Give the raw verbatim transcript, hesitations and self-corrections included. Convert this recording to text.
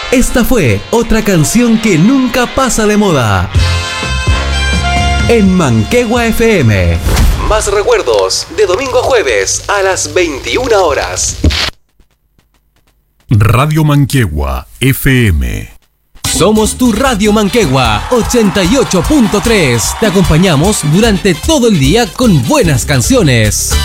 Esta fue otra canción que nunca pasa de moda. En Manquehue F M. Más recuerdos de domingo a jueves a las veintiuna horas. Radio Manquehue F M. Somos tu Radio Manquehue ochenta y ocho punto tres. Te acompañamos durante todo el día con buenas canciones.